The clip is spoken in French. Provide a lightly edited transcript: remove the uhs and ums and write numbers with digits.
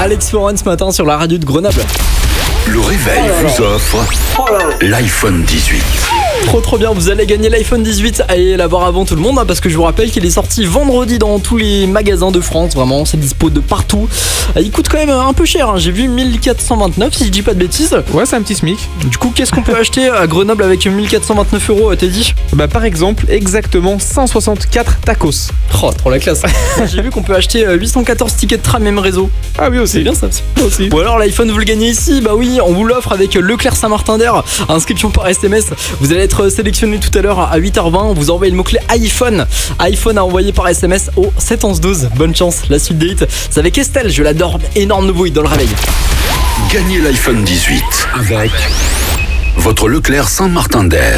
Alex Foran ce matin sur la radio de Grenoble. Le réveil vous offre l'iPhone 18. Trop bien, vous allez gagner l'iPhone 18 et l'avoir avant tout le monde, parce que je vous rappelle qu'il est sorti vendredi dans tous les magasins de France. Vraiment, c'est dispo de partout. Il coûte quand même un peu cher, j'ai vu 1429 si je dis pas de bêtises. Ouais, c'est un petit SMIC. Du coup, qu'est-ce qu'on peut acheter à Grenoble avec 1429 €, Teddy? Bah par exemple, exactement 164 tacos. Oh, trop la classe. J'ai vu qu'on peut acheter 814 tickets de tram même réseau. Ah oui aussi. C'est bien ça aussi. Ou alors l'iPhone vous le gagnez ici, bah oui, on vous l'offre avec Leclerc Saint-Martin-d'Air. Inscription par SMS. Vous allez être sélectionné tout à l'heure à 8h20. Vous envoyez le mot-clé iPhone. iPhone à envoyer par SMS au 71112. Bonne chance, la suite des hits. C'est avec Estelle, je l'adore. Énorme nouveau hit dans le réveil. Gagnez l'iPhone 18 avec votre Leclerc Saint-Martin-d'Air.